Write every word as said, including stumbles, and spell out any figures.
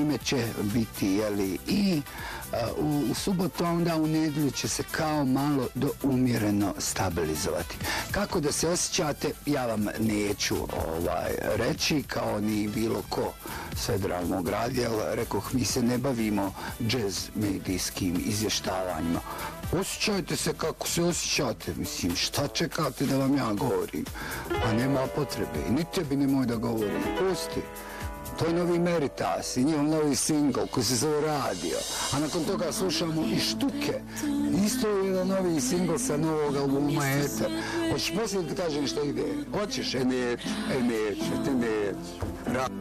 vrijeme će biti, jeli, i u, u subotu, a onda u nedjelju će se kao malo do umjereno stabilizovati. Kako da se osjećate, ja vam neću ovaj, reći, kao ni bilo ko s federalnog radija, jer rekoh, mi se ne bavimo džez medijskim izvještavanjima. Osjećajte se kako se osjećate, mislim, šta čekate da vam ja govorim? A nema potrebe, i ni tebi nemoj da govorim, pusti. To je novi Meritas i njihov novi singl koji se zove Radio. A nakon toga slušamo i Štuke. Isto je jedan novi singl sa novog albuma Eter. Hoćeš poslije da ti kažem što ide? Hoćeš? E neću, e neću, te neću.